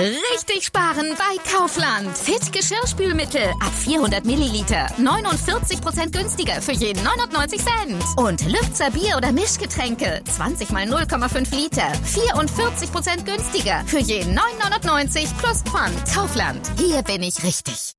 Richtig sparen bei Kaufland. Fit Geschirrspülmittel ab 400 Milliliter. 49% günstiger für jeden 99 Cent. Und Lübzer Bier- oder Mischgetränke. 20 mal 0,5 Liter. 44% günstiger für jeden 9,99 plus Pfand. Kaufland. Hier bin ich richtig.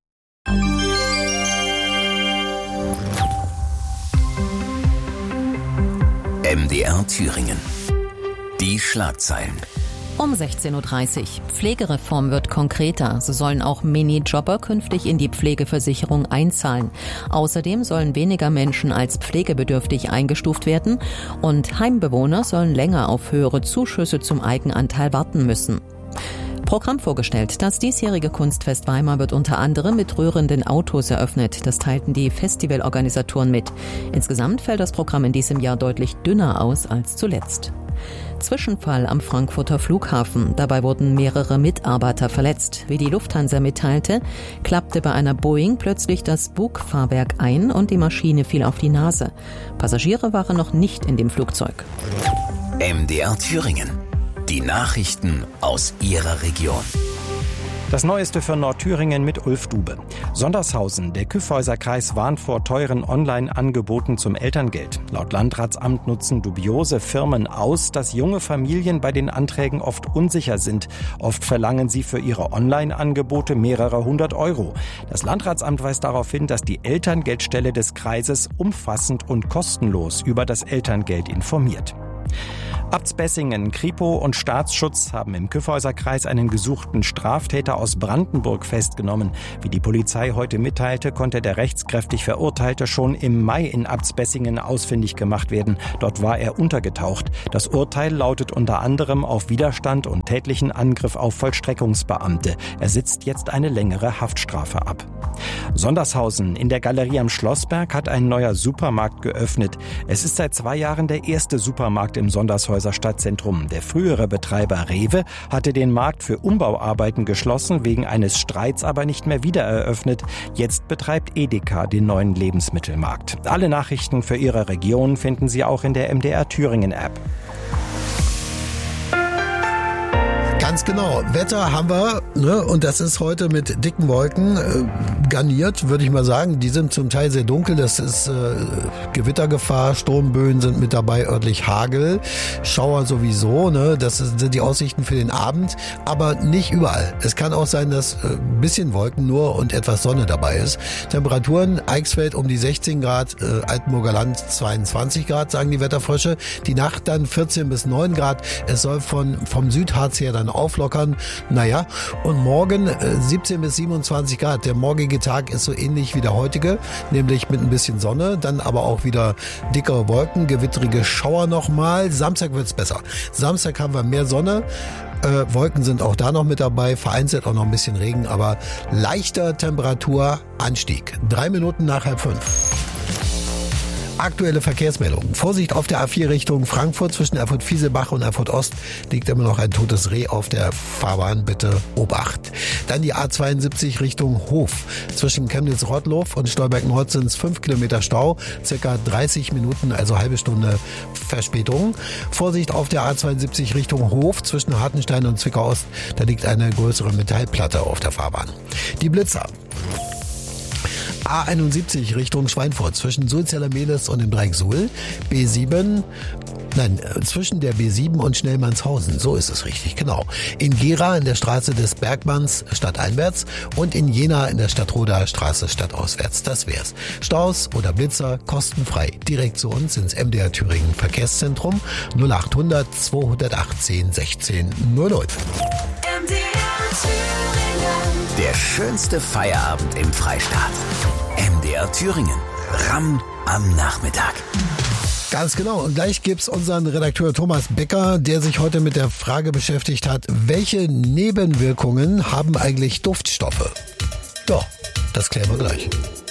MDR Thüringen. Die Schlagzeilen. Um 16.30 Uhr. Pflegereform wird konkreter. So sollen auch Minijobber künftig in die Pflegeversicherung einzahlen. Außerdem sollen weniger Menschen als pflegebedürftig eingestuft werden und Heimbewohner sollen länger auf höhere Zuschüsse zum Eigenanteil warten müssen. Programm vorgestellt. Das diesjährige Kunstfest Weimar wird unter anderem mit rührenden Autos eröffnet. Das teilten die Festivalorganisatoren mit. Insgesamt fällt das Programm in diesem Jahr deutlich dünner aus als zuletzt. Zwischenfall am Frankfurter Flughafen. Dabei wurden mehrere Mitarbeiter verletzt. Wie die Lufthansa mitteilte, klappte bei einer Boeing plötzlich das Bugfahrwerk ein und die Maschine fiel auf die Nase. Passagiere waren noch nicht in dem Flugzeug. MDR Thüringen. Die Nachrichten aus Ihrer Region. Das Neueste für Nordthüringen mit Ulf Dube. Sondershausen, der Kyffhäuser-Kreis warnt vor teuren Online-Angeboten zum Elterngeld. Laut Landratsamt nutzen dubiose Firmen aus, dass junge Familien bei den Anträgen oft unsicher sind. Oft verlangen sie für ihre Online-Angebote mehrere 100 €. Das Landratsamt weist darauf hin, dass die Elterngeldstelle des Kreises umfassend und kostenlos über das Elterngeld informiert. Abtsbessingen, Kripo und Staatsschutz haben im Kyffhäuser-Kreis einen gesuchten Straftäter aus Brandenburg festgenommen. Wie die Polizei heute mitteilte, konnte der rechtskräftig Verurteilte schon im Mai in Abtsbessingen ausfindig gemacht werden. Dort war er untergetaucht. Das Urteil lautet unter anderem auf Widerstand und tätlichen Angriff auf Vollstreckungsbeamte. Er sitzt jetzt eine längere Haftstrafe ab. Sondershausen in der Galerie am Schlossberg hat ein neuer Supermarkt geöffnet. Es ist seit 2 Jahren der erste Supermarkt im Sondershäuser Stadtzentrum. Der frühere Betreiber Rewe hatte den Markt für Umbauarbeiten geschlossen, wegen eines Streits aber nicht mehr wieder eröffnet. Jetzt betreibt Edeka den neuen Lebensmittelmarkt. Alle Nachrichten für Ihre Region finden Sie auch in der MDR Thüringen App. Ganz genau. Wetter haben wir, ne? Und das ist heute mit dicken Wolken garniert, würde ich mal sagen. Die sind zum Teil sehr dunkel. Das ist Gewittergefahr, Sturmböen sind mit dabei, örtlich Hagel, Schauer sowieso. Ne? Das sind die Aussichten für den Abend, aber nicht überall. Es kann auch sein, dass ein bisschen Wolken nur und etwas Sonne dabei ist. Temperaturen, Eichsfeld um die 16 Grad, Altenburger Land 22 Grad, sagen die Wetterfrösche. Die Nacht dann 14 bis 9 Grad. Es soll vom Südharz her dann auflockern. Naja, und morgen 17 bis 27 Grad. Der morgige Tag ist so ähnlich wie der heutige, nämlich mit ein bisschen Sonne, dann aber auch wieder dickere Wolken, gewittrige Schauer nochmal. Samstag wird's besser. Samstag haben wir mehr Sonne. Wolken sind auch da noch mit dabei, vereinzelt auch noch ein bisschen Regen, aber leichter Temperaturanstieg. 3 Minuten nach 4:30. Aktuelle Verkehrsmeldung. Vorsicht auf der A4 Richtung Frankfurt zwischen Erfurt-Fieselbach und Erfurt-Ost liegt immer noch ein totes Reh auf der Fahrbahn. Bitte Obacht. Dann die A72 Richtung Hof. Zwischen Chemnitz-Rottlow und Stolberg-Nord sind es 5 Kilometer Stau. Circa 30 Minuten, also halbe Stunde Verspätung. Vorsicht auf der A72 Richtung Hof zwischen Hartenstein und Zwickau-Ost. Da liegt eine größere Metallplatte auf der Fahrbahn. Die Blitzer. A71 Richtung Schweinfurt zwischen Sulzerla-Mehlis und dem Dreieck Suhl. Zwischen der B7 und Schnellmannshausen. So ist es richtig, genau. In Gera in der Straße des Bergmanns stadteinwärts und in Jena in der Stadtroder Straße stadtauswärts. Das wär's. Staus oder Blitzer kostenfrei. Direkt zu uns ins MDR Thüringen Verkehrszentrum 0800 218 16 00. Der schönste Feierabend im Freistaat. MDR Thüringen. Ramm am Nachmittag. Ganz genau. Und gleich gibt's unseren Redakteur Thomas Becker, der sich heute mit der Frage beschäftigt hat, welche Nebenwirkungen haben eigentlich Duftstoffe? Doch, das klären wir gleich.